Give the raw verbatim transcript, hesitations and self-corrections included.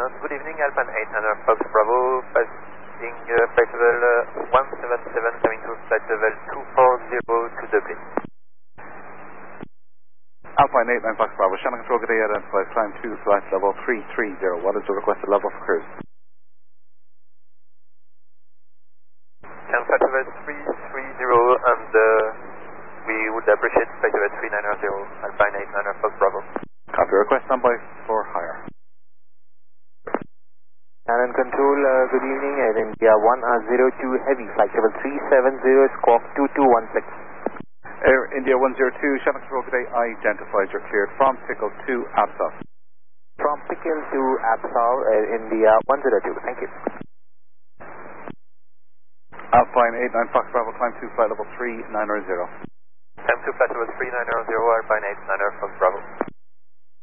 and good evening, Alpine eight niner Fox Bravo, passing uh, flight level uh, one seven seven, coming to flight level two four zero to Dublin. Alpine eight nine Fox Bravo, Shannon Control, good day, identified, climb to flight level three three zero. What is the requested level for cruise? And flight level three three zero, and uh, we would appreciate flight level three nine zero, Alpine eight niner Fox Bravo. Copy, request standby for higher. Shannon Control, uh, good evening, Air India one zero two Heavy, flight level three seven zero, squawk two two one six. Air India one zero two, Shannon Control, good day, identified, you're cleared from Pickle to Absal. From Pickle to Absal, Air India one zero two, thank you. Alpine eight nine Fox Bravo, climb to flight level three nine zero. Climb to flight level three nine zero, Alpine eight niner Fox Bravo.